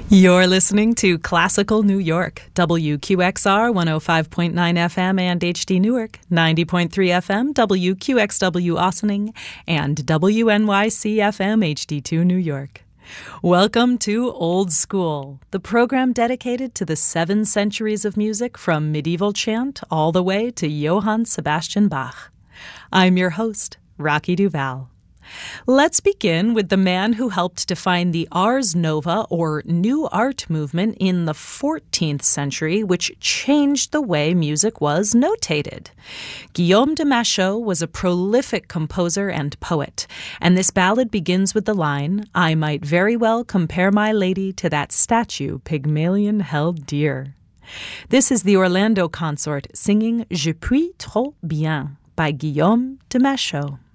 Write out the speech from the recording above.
You're listening to Classical New York, WQXR 105.9 FM and HD Newark, 90.3 FM, WQXW Ossining, and WNYC FM HD2 New York. Welcome to Old School, the program dedicated to the 7 centuries of music from medieval chant all the way to Johann Sebastian Bach. I'm your host, Rocky Duval. Let's begin with the man who helped define the Ars Nova, or New Art movement, in the 14th century, which changed the way music was notated. Guillaume de Machaut was a prolific composer and poet, and this ballad begins with the line, "I might very well compare my lady to that statue Pygmalion held dear." This is the Orlando Consort singing Je puis trop bien by Guillaume de Machaut.